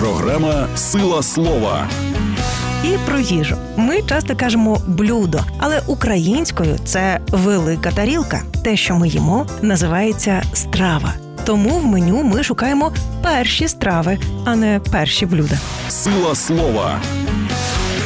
Програма «Сила слова». І про їжу. Ми часто кажемо «блюдо», але українською це велика тарілка. Те, що ми їмо, називається страва. Тому в меню ми шукаємо перші страви, а не перші блюда. «Сила слова»